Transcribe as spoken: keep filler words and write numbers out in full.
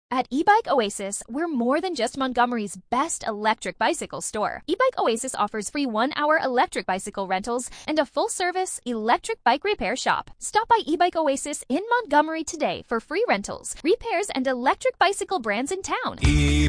At eBike Oasis, we're more than just Montgomery's best electric bicycle store. eBike Oasis offers free one-hour electric bicycle rentals and a full-service electric bike repair shop. Stop by eBike Oasis in Montgomery today for free rentals, repairs, and electric bicycle brands in town. E